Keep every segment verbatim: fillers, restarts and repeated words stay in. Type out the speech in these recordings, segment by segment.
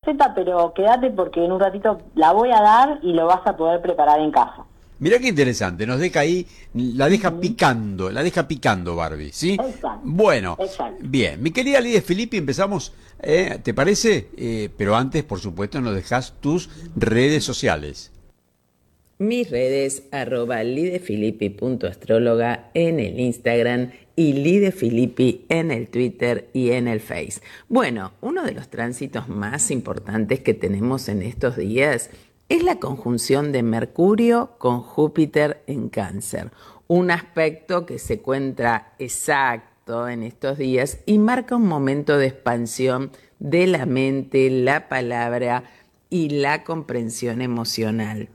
receta, pero quédate porque en un ratito la voy a dar y lo vas a poder preparar en casa. Mirá qué interesante, nos deja ahí, la deja Uh-huh. picando, la deja picando Barbie, ¿sí? Exacto, Bueno, exacto. bien, mi querida Lidia Filippi, empezamos, eh, ¿te parece? Eh, pero antes, por supuesto, nos dejas tus redes sociales. Mis redes, arroba lidefilippi.astróloga en el Instagram y lidefilippi en el Twitter y en el Face. Bueno, uno de los tránsitos más importantes que tenemos en estos días es la conjunción de Mercurio con Júpiter en Cáncer, un aspecto que se encuentra exacto en estos días y marca un momento de expansión de la mente, la palabra y la comprensión emocional.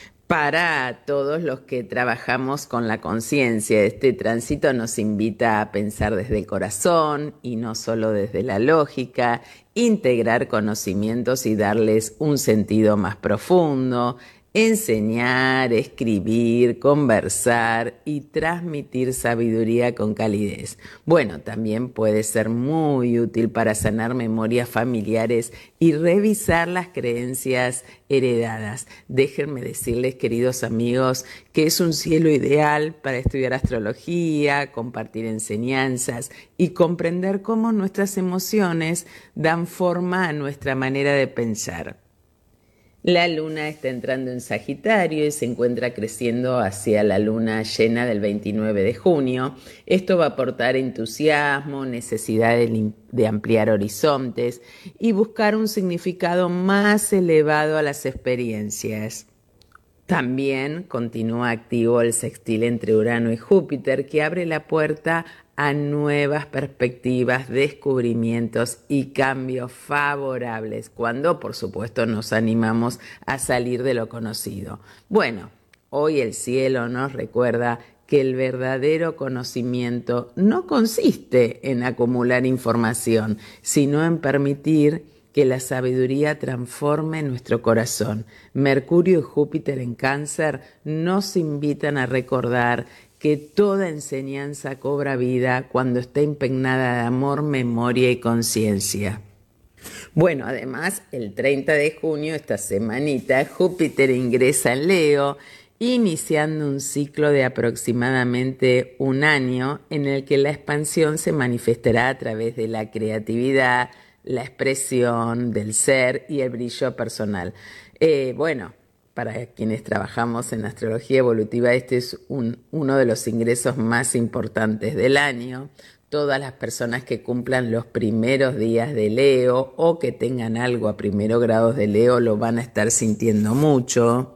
Para todos los que trabajamos con la conciencia, este tránsito nos invita a pensar desde el corazón y no solo desde la lógica, integrar conocimientos y darles un sentido más profundo, enseñar, escribir, conversar y transmitir sabiduría con calidez. Bueno, también puede ser muy útil para sanar memorias familiares y revisar las creencias heredadas. Déjenme decirles, queridos amigos, que es un cielo ideal para estudiar astrología, compartir enseñanzas y comprender cómo nuestras emociones dan forma a nuestra manera de pensar. La luna está entrando en Sagitario y se encuentra creciendo hacia la luna llena del veintinueve de junio. Esto va a aportar entusiasmo, necesidad de, de ampliar horizontes y buscar un significado más elevado a las experiencias. También continúa activo el sextil entre Urano y Júpiter, que abre la puerta a nuevas perspectivas, descubrimientos y cambios favorables, cuando por supuesto nos animamos a salir de lo conocido. Bueno, hoy el cielo nos recuerda que el verdadero conocimiento no consiste en acumular información, sino en permitir que la sabiduría transforme nuestro corazón. Mercurio y Júpiter en Cáncer nos invitan a recordar que toda enseñanza cobra vida cuando está impregnada de amor, memoria y conciencia. Bueno, además, el treinta de junio, esta semanita, Júpiter ingresa en Leo, iniciando un ciclo de aproximadamente un año en el que la expansión se manifestará a través de la creatividad, la expresión del ser y el brillo personal. Eh, bueno, para quienes trabajamos en astrología evolutiva, este es un, uno de los ingresos más importantes del año. Todas las personas que cumplan los primeros días de Leo o que tengan algo a primeros grados de Leo lo van a estar sintiendo mucho.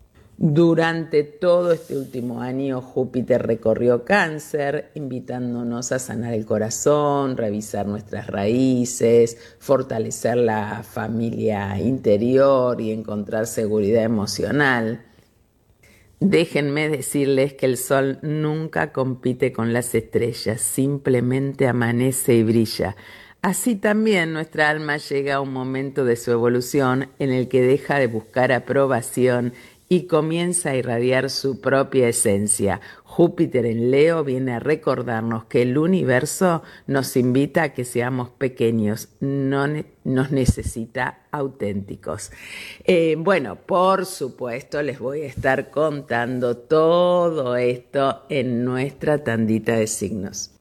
Durante todo este último año, Júpiter recorrió Cáncer, invitándonos a sanar el corazón, revisar nuestras raíces, fortalecer la familia interior y encontrar seguridad emocional. Déjenme decirles que el sol nunca compite con las estrellas, simplemente amanece y brilla. Así también nuestra alma llega a un momento de su evolución en el que deja de buscar aprobación y comienza a irradiar su propia esencia. Júpiter en Leo viene a recordarnos que el universo nos invita a que seamos pequeños, no ne- nos necesita auténticos. Eh, bueno, por supuesto les voy a estar contando todo esto en nuestra tandita de signos.